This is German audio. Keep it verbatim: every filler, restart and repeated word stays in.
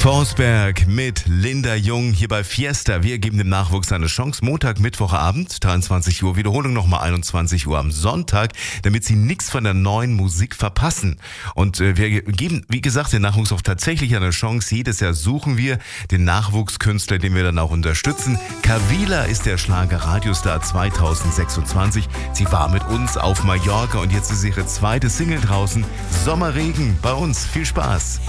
Forsberg mit Linda Jung hier bei Fiesta. Wir geben dem Nachwuchs eine Chance. Montag, Mittwochabend, dreiundzwanzig Uhr. Wiederholung nochmal einundzwanzig Uhr am Sonntag, damit sie nichts von der neuen Musik verpassen. Und äh, wir geben, wie gesagt, den Nachwuchs auch tatsächlich eine Chance. Jedes Jahr suchen wir den Nachwuchskünstler, den wir dann auch unterstützen. Kavila ist der Schlager-Radiostar zweitausendsechsundzwanzig. Sie war mit uns auf Mallorca und jetzt ist ihre zweite Single draußen. Sommerregen bei uns. Viel Spaß.